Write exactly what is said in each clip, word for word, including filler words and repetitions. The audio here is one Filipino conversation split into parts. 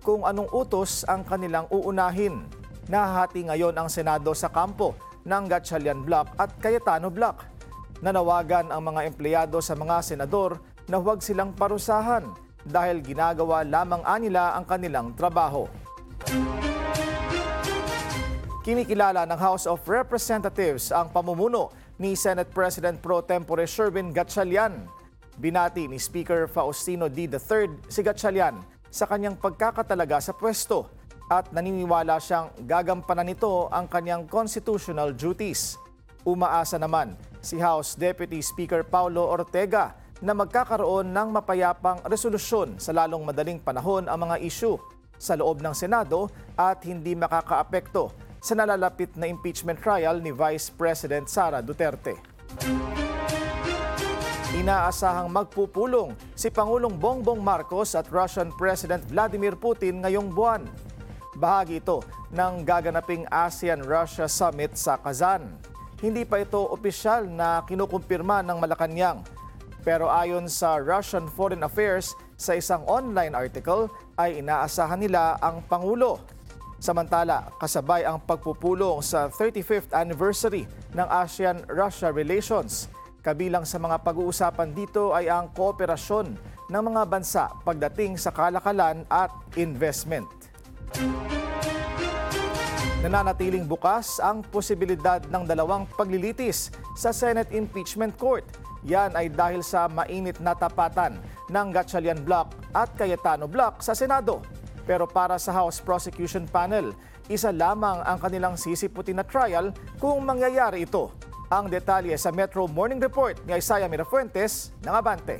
kung anong utos ang kanilang uunahin. Nahahati ngayon ang Senado sa kampo ng Gatchalian Block at Cayetano Block. Nanawagan ang mga empleyado sa mga senador na huwag silang parusahan dahil ginagawa lamang anila ang kanilang trabaho. Kinikilala ng House of Representatives ang pamumuno ni Senate President Pro Tempore Sherwin Gatchalian. Binati ni Speaker Faustino D. the third si Gatchalian sa kanyang pagkakatalaga sa pwesto at naniniwala siyang gagampanan nito ang kanyang constitutional duties. Umaasa naman si House Deputy Speaker Paulo Ortega na magkakaroon ng mapayapang resolusyon sa lalong madaling panahon ang mga issue sa loob ng Senado at hindi makakaapekto sa nalalapit na impeachment trial ni Vice President Sara Duterte. Inaasahang magpupulong si Pangulong Bongbong Marcos at Russian President Vladimir Putin ngayong buwan. Bahagi ito ng gaganaping ASEAN-Russia Summit sa Kazan. Hindi pa ito opisyal na kinukumpirma ng Malacanang. Pero ayon sa Russian Foreign Affairs, sa isang online article ay inaasahan nila ang Pangulo. Samantala, kasabay ang pagpupulong sa thirty-fifth anniversary ng ASEAN-Russia Relations. Kabilang sa mga pag-uusapan dito ay ang kooperasyon ng mga bansa pagdating sa kalakalan at investment. Nananatiling bukas ang posibilidad ng dalawang paglilitis sa Senate Impeachment Court. Yan ay dahil sa mainit na tapatan ng Gatchalian Block at Cayetano Block sa Senado. Pero para sa House Prosecution Panel, isa lamang ang kanilang sisiputin na trial kung mangyayari ito. Ang detalye sa Metro Morning Report ni Isaiah Mirafuentes ng Abante.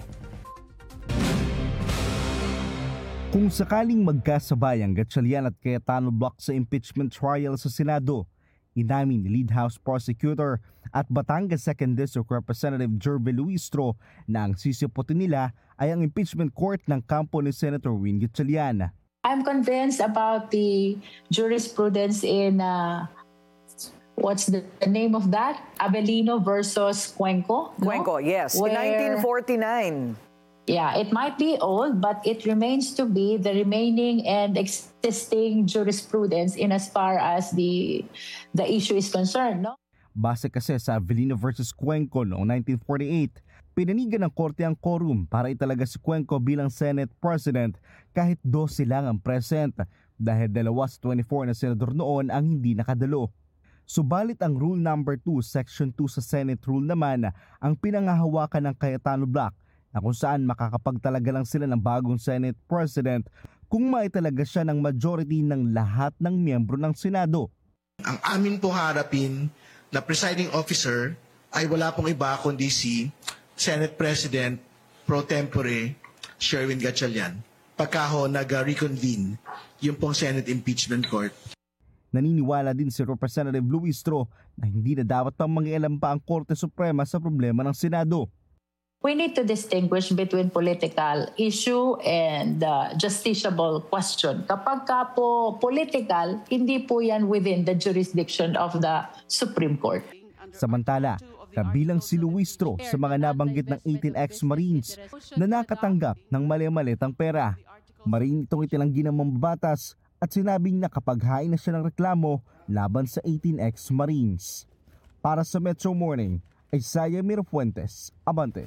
Kung sakaling magkasabay ang Gatchalian at Cayetano Block sa impeachment trial sa Senado, inamin ni Lead House Prosecutor at Batangas second District Representative Jervy Luistro na ang sisiputin nila ay ang impeachment court ng kampo ni Senator Win Gatchalian. I'm convinced about the jurisprudence in, uh, what's the, the name of that? Avellino versus Cuenco? Cuenco, no? Yes, Where, in nineteen forty-nine. Yeah, it might be old, but it remains to be the remaining and existing jurisprudence in as far as the the issue is concerned, no? Base kasi sa Avellino versus Cuenco noong nineteen forty-eight, pinanigan ng korte ang quorum para italaga si Cuenco bilang Senate President kahit twelve lang ang present dahil dalawa sa twenty-four na senador noon ang hindi nakadalo. Subalit ang Rule number two, Section two sa Senate Rule naman ang pinangahawakan ng Cayetano Block na kung saan makakapagtalaga lang sila ng bagong Senate President kung maitalaga siya ng majority ng lahat ng miyembro ng Senado. Ang amin po harapin na presiding officer ay wala pong iba kundi si Senate President Pro Tempore Sherwin Gatchalian. Pagkaho nag-reconvene yung pong Senate Impeachment Court. Naniniwala din si Representative Luistro na hindi na dapat pang mangialam pa ang Korte Suprema sa problema ng Senado. We need to distinguish between political issue and uh, justiciable question. Kapag ka po political, hindi po yan within the jurisdiction of the Supreme Court. Samantala, kabilang si Luistro sa mga nabanggit ng eighteen ex-Marines na nakatanggap ng mali-malitang pera. Marine itong itinanggi ng mambabatas at sinabing nakapaghain na siya ng reklamo laban sa eighteen ex-Marines. Para sa Metro Morning, Isaiah Mirafuentes, Abante.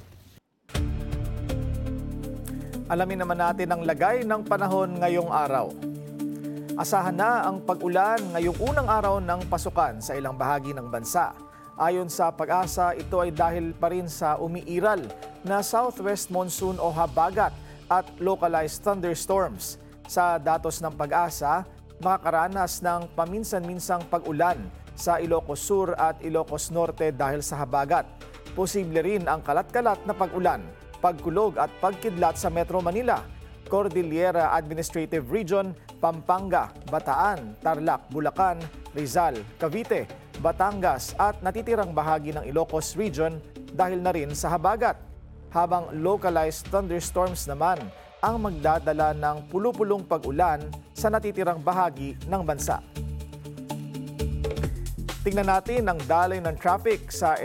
Alamin naman natin ang lagay ng panahon ngayong araw. Asahan na ang pag-ulan ngayong unang araw ng pasukan sa ilang bahagi ng bansa. Ayon sa Pag-asa, ito ay dahil pa rin sa umiiral na southwest monsoon o habagat at localized thunderstorms. Sa datos ng Pag-asa, makakaranas ng paminsan-minsang pag-ulan sa Ilocos Sur at Ilocos Norte dahil sa habagat. Posible rin ang kalat-kalat na pag-ulan, pagkulog at pagkidlat sa Metro Manila, Cordillera Administrative Region, Pampanga, Bataan, Tarlac, Bulacan, Rizal, Cavite, Batangas at natitirang bahagi ng Ilocos Region dahil na rin sa habagat. Habang localized thunderstorms naman ang magdadala ng pulu-pulong pag-ulan sa natitirang bahagi ng bansa. Tingnan natin ang daloy ng traffic sa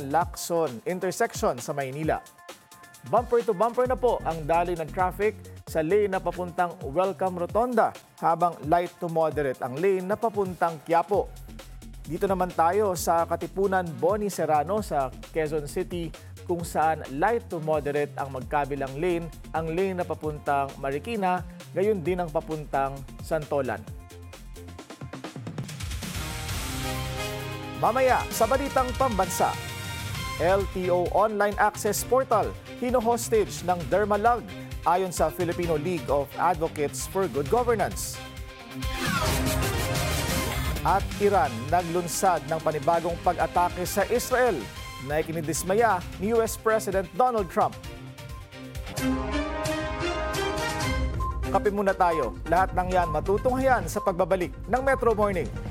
Espanya-Lacson intersection sa Maynila. Bumper to bumper na po ang daloy ng traffic sa lane na papuntang Welcome Rotonda, habang light to moderate ang lane na papuntang Quiapo. Dito naman tayo sa Katipunan Boni Serrano sa Quezon City, kung saan light to moderate ang magkabilang lane, ang lane na papuntang Marikina, gayon din ang papuntang Santolan. Mamaya sa Balitang Pambansa, L T O Online Access Portal hino-hostage ng Dermalag ayon sa Filipino League of Advocates for Good Governance. At Iran naglunsad ng panibagong pag-atake sa Israel na ikinidismaya ni U S President Donald Trump. Kape muna tayo. Lahat ng yan matutunghayan sa pagbabalik ng Metro Morning.